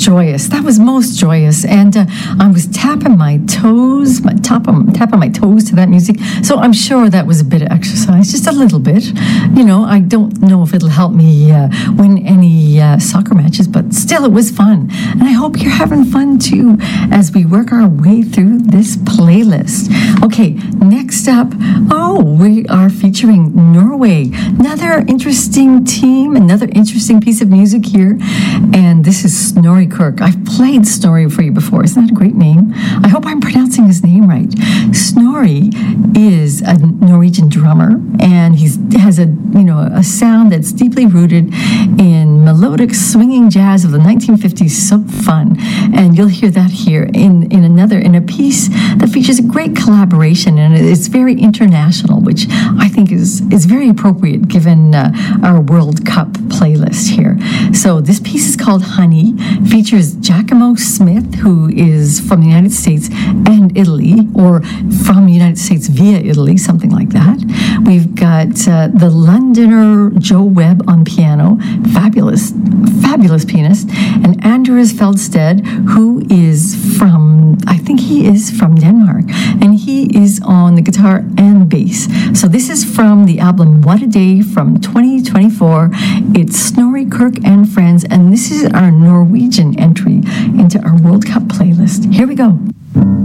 joyous. That was most joyous. And I was tapping my toes, tapping my toes to that music. So I'm sure that was a bit of exercise, just a little bit. You know, I don't know if it'll help me win any soccer matches, but still, it was fun. And I hope you're having fun too as we work our way through this playlist. Okay, next up, we are featuring Norway. Another interesting team, another interesting piece of music here. And this is Snorri Kirk. I've played Snorri for you before. Isn't that a great name? I hope I'm pronouncing his name right. Snorri is a Norwegian drummer, and he has a sound that's deeply rooted in melodic swinging jazz of the 1950s. So fun. And you'll hear that here in a piece that features a great collaboration, and it's very international, which I think is very appropriate given our World Cup playlist here. So this piece is called Honey, features Giacomo Smith, who is from the United States and Italy, or from the United States via Italy, something like that. We've got the Londoner Joe Webb on piano, fabulous pianist, and Anders Feldstedt, who is from Denmark, and he is on the guitar and bass. So this is from the album What a Day from 2024. It's Snorri Kirk and Friends, and this is our Norwegian entry into our World Cup playlist. Here we go.